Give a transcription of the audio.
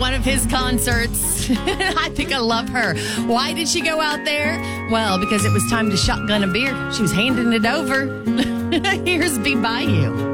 One of his concerts. I think I love her. Why did she go out there? Well, because it was time to shotgun a beer. She was handing it over. Here's Be By You.